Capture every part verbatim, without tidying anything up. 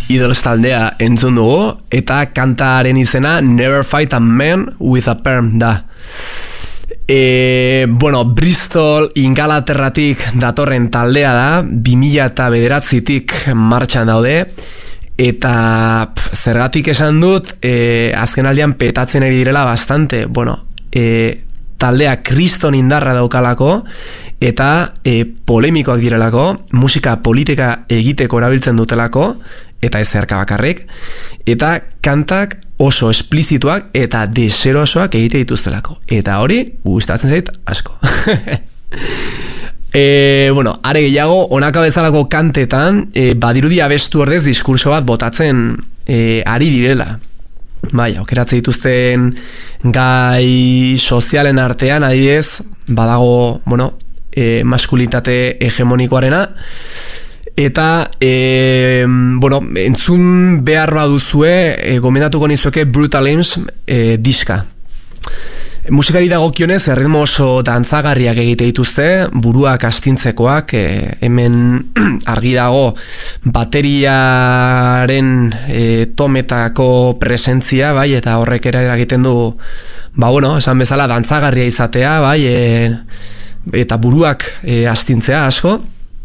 Idols taldea entzun dugu, eta kantaren izena Never Fight a Man with a Perm da. E, bueno, Bristol Ingalaterratik datorren taldea da, bi mila bederatzitik martxan daude, eta pff, zergatik esan dut, e, azken aldean petatzen ari direla bastante, bueno, e, taldea kriston indarra daukalako, eta e, polemikoak direlako, musika politika egiteko erabiltzen dutelako, eta ez zerka bakarrik, eta kantak oso esplizituak eta deserosoak egite dituztelako. Eta hori, gustatzen zait asko. e, bueno, are gehiago, honaka bezalako kantetan, e, badirudi abestu ordez diskurso bat botatzen e, ari direla. Bai, aukeratzen dituzten gai sozialen artean, adibidez, badago, bueno, e, maskulitate hegemonikoarena, eta e, bueno, entzun behar baduzue, e, gomendatuko nizueke Brutal Aims e, diska. Musikari dagokionez erritmo oso dantzagarriak egite dituzte, buruak astintzekoak, e, hemen argi dago bateriaren e, tometako presentzia, bai, eta horrek era eragiten du, ba bueno, esan bezala dantzagarria izatea, bai, e, eta buruak e, astintzea asko.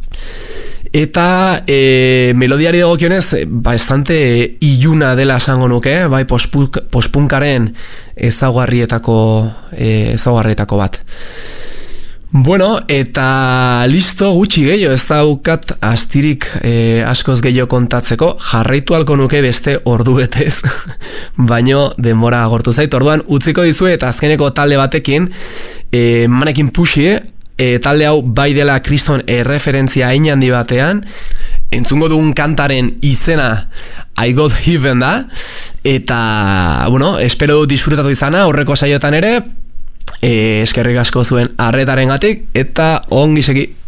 Eta e, melodiari dagokionez bastante iluna dela esango nuke, bai, pospunk, postpunkaren ezaugarrietako e, ezaugarrietako bat. Bueno, eta listo, gutxi gehiago, ez daukat astirik e, askoz gehiago kontatzeko, jarraitu halko nuke beste ordu betez, baino denbora agortu zait, orduan utziko dizue eta azkeneko talde batekin, e, Mannequin Pussy, E, talde hau bai dela kriston erreferentzia hain handi batean, entzungo dugun kantaren izena I Got Heaven da, eta, bueno, espero dut disfrutatu izana, aurreko saiotan ere, e, eskerrik asko zuen arretarengatik, eta ongi segi.